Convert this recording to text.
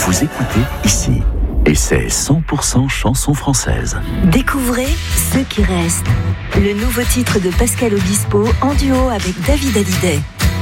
Vous écoutez ici. Et c'est 100% chansons françaises. Découvrez Ceux qui restent. Le nouveau titre de Pascal Obispo en duo avec David Hallyday.